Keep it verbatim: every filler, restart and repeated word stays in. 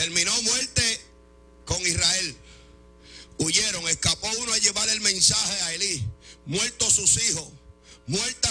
Terminó muerte con Israel. Huyeron, escapó uno a llevar el mensaje a Elí. Muertos sus hijos, muertas